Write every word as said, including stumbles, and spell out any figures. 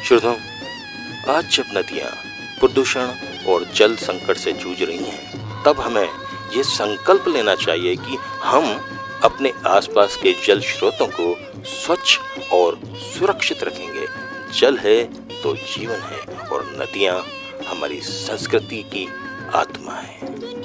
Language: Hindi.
श्रोताओ, आज जब नदियाँ प्रदूषण और जल संकट से जूझ रही हैं, तब हमें ये संकल्प लेना चाहिए कि हम अपने आसपास के जल स्रोतों को स्वच्छ और सुरक्षित रखेंगे। जल है तो जीवन है और नदियाँ हमारी संस्कृति की आत्मा है।